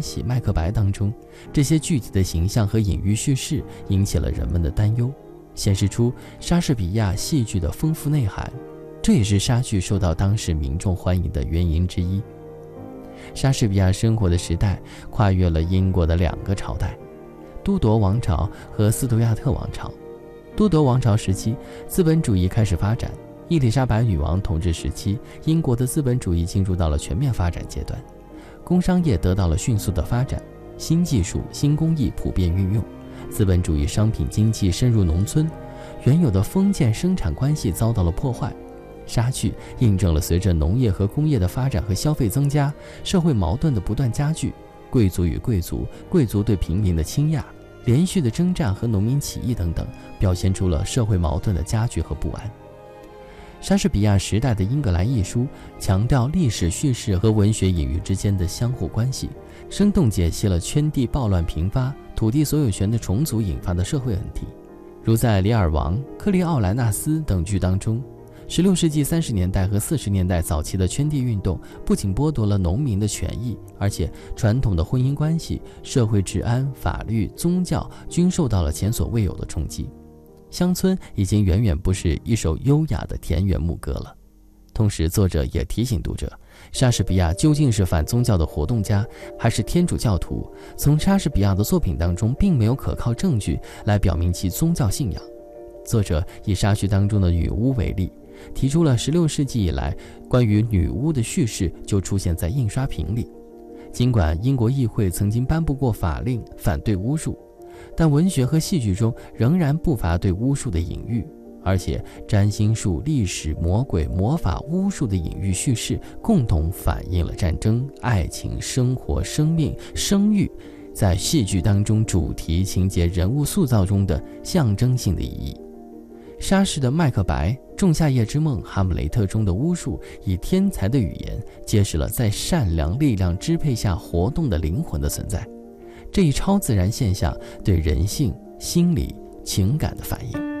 系、麦克白当中，这些具体的形象和隐喻叙事引起了人们的担忧，显示出莎士比亚戏剧的丰富内涵，这也是莎剧受到当时民众欢迎的原因之一。莎士比亚生活的时代跨越了英国的2个朝代，都铎王朝和斯图亚特王朝。都铎王朝时期，资本主义开始发展，伊丽莎白女王统治时期，英国的资本主义进入到了全面发展阶段，工商业得到了迅速的发展，新技术、新工艺普遍运用，资本主义商品经济深入农村，原有的封建生产关系遭到了破坏。莎剧印证了随着农业和工业的发展和消费增加，社会矛盾的不断加剧，贵族与贵族、贵族对平民的倾轧，连续的征战和农民起义等等，表现出了社会矛盾的加剧和不安。莎士比亚时代的英格兰艺书强调历史叙事和文学隐喻之间的相互关系，生动解析了圈地暴乱频发、土地所有权的重组引发的社会问题，如在《李尔王》《克利奥莱纳斯》等剧当中。16世纪30年代和40年代早期的圈地运动不仅剥夺了农民的权益，而且传统的婚姻关系、社会治安、法律、宗教均受到了前所未有的冲击。乡村已经远远不是一首优雅的田园牧歌了。同时，作者也提醒读者，莎士比亚究竟是反宗教的活动家，还是天主教徒？从莎士比亚的作品当中，并没有可靠证据来表明其宗教信仰。作者以莎剧当中的女巫为例，提出了16世纪以来关于女巫的叙事就出现在印刷品里。尽管英国议会曾经颁布过法令反对巫术，但文学和戏剧中仍然不乏对巫术的隐喻，而且占星术、历史、魔鬼、魔法、巫术的隐喻叙事共同反映了战争、爱情、生活、生命、生育在戏剧当中主题、情节、人物塑造中的象征性的意义。莎士的《麦克白》、《仲夏夜之梦》、《哈姆雷特》中的巫术以天才的语言揭示了在善良力量支配下活动的灵魂的存在，这一超自然现象对人性、心理、情感的反应。